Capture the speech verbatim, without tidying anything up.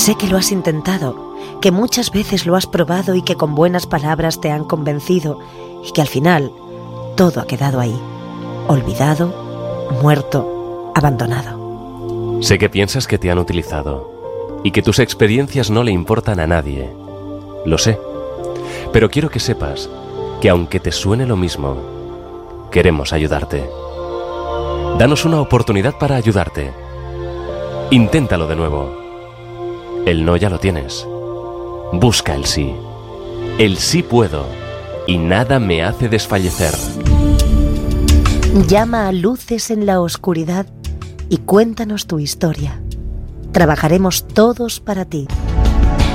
Sé que lo has intentado, que muchas veces lo has probado y que con buenas palabras te han convencido y que al final todo ha quedado ahí, olvidado, muerto, abandonado. Sé que piensas que te han utilizado y que tus experiencias no le importan a nadie. Lo sé, pero quiero que sepas que aunque te suene lo mismo, queremos ayudarte. Danos una oportunidad para ayudarte. Inténtalo de nuevo. El no ya lo tienes. Busca el sí. El sí puedo y nada me hace desfallecer. Llama a Luces en la Oscuridad y cuéntanos tu historia. Trabajaremos todos para ti.